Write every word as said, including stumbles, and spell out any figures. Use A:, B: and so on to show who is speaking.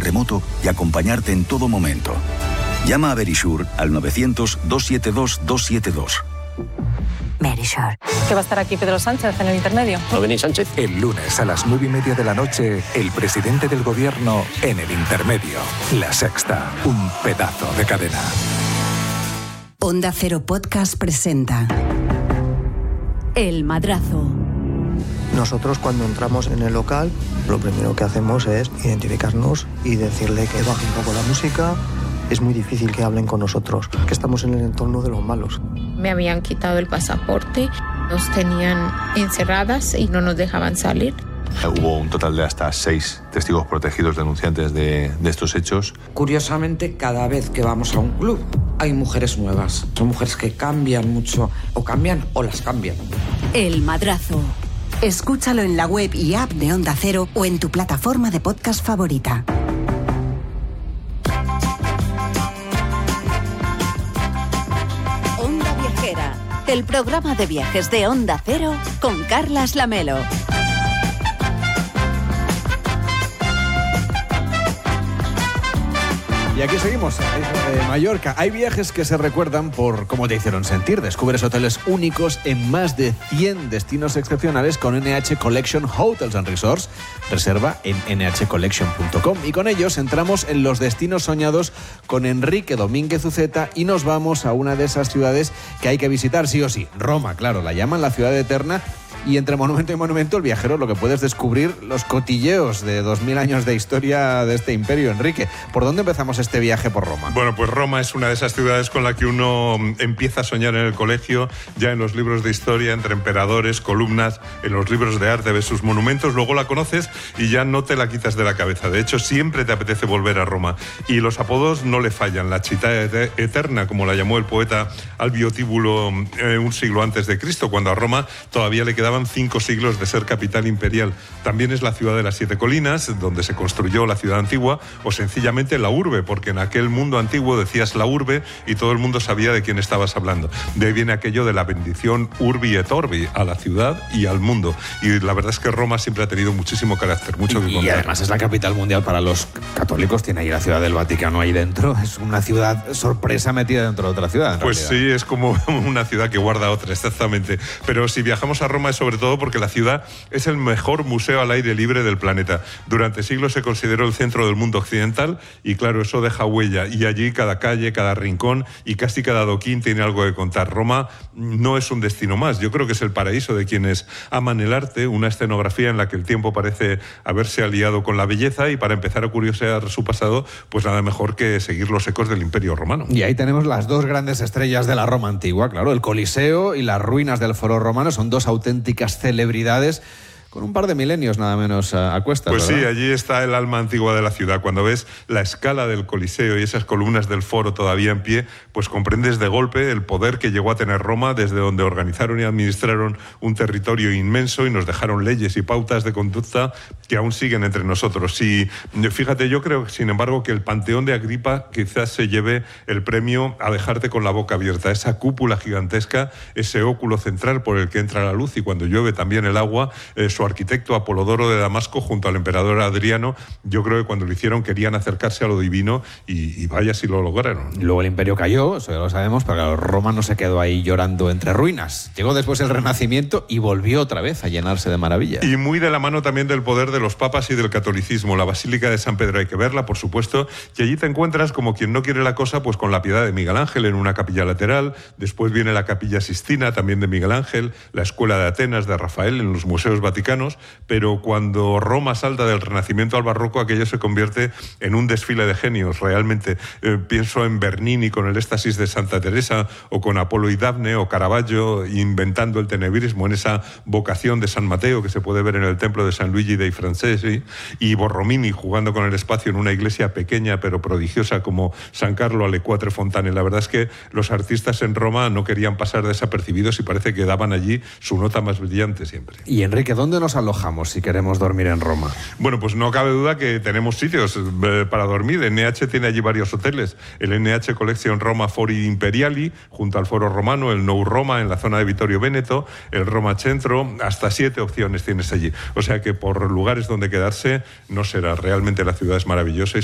A: remoto y acompañarte en todo momento. Llama a Verisure al novecientos, doscientos setenta y dos, doscientos setenta y dos.
B: Verisure. ¿Que va a estar aquí Pedro Sánchez en el intermedio?
C: ¿No venís, Sánchez?
D: El lunes a las nueve y media de la noche, el presidente del gobierno en el intermedio. La Sexta, un pedazo de cadena.
E: Onda Cero Podcast presenta El Madrazo.
F: Nosotros cuando entramos en el local, lo primero que hacemos es identificarnos y decirle que baje un poco la música. Es muy difícil que hablen con nosotros, que estamos en el entorno de los malos.
G: Me habían quitado el pasaporte, nos tenían encerradas y no nos dejaban salir.
H: Hubo un total de hasta seis testigos protegidos denunciantes de, de estos hechos.
I: Curiosamente, cada vez que vamos a un club hay mujeres nuevas. Son mujeres que cambian mucho, o cambian o las cambian.
E: El Madrazo. Escúchalo en la web y app de Onda Cero o en tu plataforma de podcast favorita.
J: Onda Viajera, el programa de viajes de Onda Cero con Carlas Lamelo.
K: Y aquí seguimos, en Mallorca. Hay viajes que se recuerdan por cómo te hicieron sentir. Descubres hoteles únicos en más de cien destinos excepcionales con N H Collection Hotels and Resorts. Reserva en ene hache collection punto com. Y con ellos entramos en los destinos soñados con Enrique Domínguez Uceta y nos vamos a una de esas ciudades que hay que visitar sí o sí. Roma, claro, la llaman la ciudad eterna. Y entre monumento y monumento, el viajero lo que puedes descubrir los cotilleos de dos mil años de historia de este imperio. Enrique, ¿por dónde empezamos este viaje por Roma?
L: Bueno, pues Roma es una de esas ciudades con la que uno empieza a soñar en el colegio, ya en los libros de historia, entre emperadores, columnas, en los libros de arte, ves sus monumentos, luego la conoces y ya no te la quitas de la cabeza. De hecho, siempre te apetece volver a Roma. Y los apodos no le fallan. La città eterna, como la llamó el poeta Albio Tíbulo eh, un siglo antes de Cristo, cuando a Roma todavía le quedaban cinco siglos de ser capital imperial. También es la ciudad de las siete colinas, donde se construyó la ciudad antigua, o sencillamente la urbe, porque en aquel mundo antiguo decías la urbe y todo el mundo sabía de quién estabas hablando. De ahí viene aquello de la bendición urbi et orbi, a la ciudad y al mundo. Y la verdad es que Roma siempre ha tenido muchísimo carácter, mucho que contar.
K: Y además es la capital mundial para los católicos, tiene ahí la ciudad del Vaticano ahí dentro, es una ciudad sorpresa metida dentro de otra ciudad.
L: Pues
K: realidad.
L: Sí, es como una ciudad que guarda otra, exactamente. Pero si viajamos a Roma es sobre todo porque la ciudad es el mejor museo al aire libre del planeta. Durante siglos se consideró el centro del mundo occidental y claro, eso deja huella. Y allí cada calle, cada rincón y casi cada adoquín tiene algo que contar. Roma no es un destino más, yo creo que es el paraíso de quienes aman el arte, una escenografía en la que el tiempo parece haberse aliado con la belleza y para empezar a curiosear su pasado, pues nada mejor que seguir los ecos del Imperio Romano.
K: Y ahí tenemos las dos grandes estrellas de la Roma antigua, claro, el Coliseo y las ruinas del Foro Romano, son dos auténticas celebridades con un par de milenios nada menos a, a cuestas.
L: Pues
K: ¿verdad?
L: sí, allí está el alma antigua de la ciudad. Cuando ves la escala del Coliseo y esas columnas del Foro todavía en pie, pues comprendes de golpe el poder que llegó a tener Roma desde donde organizaron y administraron un territorio inmenso y nos dejaron leyes y pautas de conducta que aún siguen entre nosotros. Y fíjate, yo creo, sin embargo, que el Panteón de Agripa quizás se lleve el premio a dejarte con la boca abierta. Esa cúpula gigantesca, ese óculo central por el que entra la luz y cuando llueve también el agua, eh, su arquitecto Apolodoro de Damasco junto al emperador Adriano, yo creo que cuando lo hicieron querían acercarse a lo divino y, y vaya si lo lograron.
K: Luego el imperio cayó, eso ya lo sabemos, pero claro, Roma no se quedó ahí llorando entre ruinas. Llegó después el Renacimiento y volvió otra vez a llenarse de maravillas.
L: Y muy de la mano también del poder de los papas y del catolicismo. La Basílica de San Pedro hay que verla, por supuesto, y allí te encuentras como quien no quiere la cosa, pues con la Piedad de Miguel Ángel en una capilla lateral, después viene la Capilla Sistina también de Miguel Ángel, la Escuela de Atenas de Rafael en los museos vaticanos, pero cuando Roma salta del Renacimiento al Barroco, aquello se convierte en un desfile de genios, realmente. Eh, pienso en Bernini con el éxtasis de Santa Teresa, o con Apolo y Dafne, o Caravaggio inventando el tenebrismo en esa vocación de San Mateo que se puede ver en el templo de San Luigi dei Francesi, y Borromini jugando con el espacio en una iglesia pequeña pero prodigiosa como San Carlo alle Quattro Fontane. La verdad es que los artistas en Roma no querían pasar desapercibidos y parece que daban allí su nota más brillante siempre.
K: Y Enrique, ¿dónde nos alojamos si queremos dormir en Roma?
L: Bueno, pues no cabe duda que tenemos sitios eh, para dormir. Ene hache tiene allí varios hoteles. El Ene hache Collection Roma Fori Imperiali, junto al Foro Romano, el Nou Roma en la zona de Vittorio Veneto, el Roma Centro, hasta siete opciones tienes allí. O sea que por lugares donde quedarse no será. Realmente la ciudad es maravillosa y